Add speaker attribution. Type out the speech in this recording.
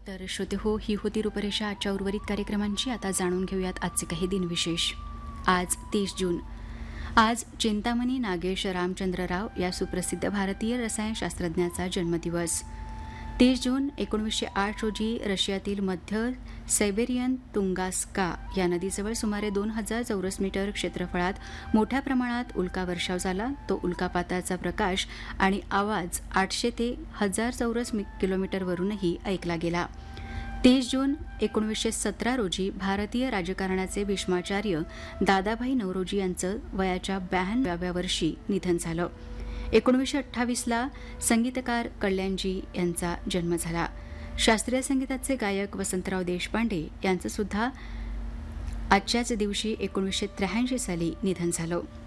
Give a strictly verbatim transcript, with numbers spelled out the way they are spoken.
Speaker 1: तर श्रोते हो, ही होती रूपरेषा आजच्या उर्वरित कार्यक्रमांची. आता जाणून घेऊयात आजचे काही दिनविशेष. आज तीस जून. आज चिंतामणी नागेश रामचंद्र राव या सुप्रसिद्ध भारतीय रसायनशास्त्रज्ञाचा जन्मदिवस. तीस जून एकोणीसशे आठ रोजी रशियातील मध्य सायबेरियन तुंगास्का या नदीजवळ सुमारे दोन हजार चौरस मीटर क्षेत्रफळात मोठ्या प्रमाणात उल्कावर्षाव झाला. तो उल्कापाताचा प्रकाश आणि आवाज आठशे ते हजार चौरस किलोमीटरवरूनही ऐकला गेला. तीस जून एकोणीसशे सतरा रोजी भारतीय राजकारणाचे भीष्माचार्य दादाभाई नौरोजी यांचं वयाच्या ब्याण्णवाव्या वर्षी निधन झालं. एकोणीसशे अठ्ठावीसला संगीतकार कल्याणजी यांचा जन्म झाला. शास्त्रीय संगीताचे गायक वसंतराव देशपांडे यांचं सुद्धा आजच्याच दिवशी एकोणीसशे त्र्याऐंशी साली निधन झालं.